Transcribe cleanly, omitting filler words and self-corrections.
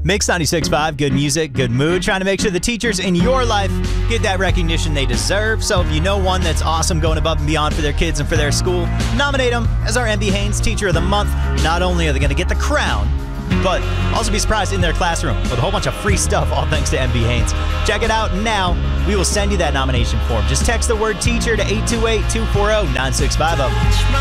Mix 96.5, good music, good mood, trying to make sure the teachers in your life get that recognition they deserve. So if you know one that's awesome, going above and beyond for their kids and for their school, nominate them as our MB Haynes Teacher of the Month. Not only are they going to get the crown, but also be surprised in their classroom with a whole bunch of free stuff, all thanks to MB Haynes. Check it out now. We will send you that nomination form. Just text the word teacher to 828-240-9650.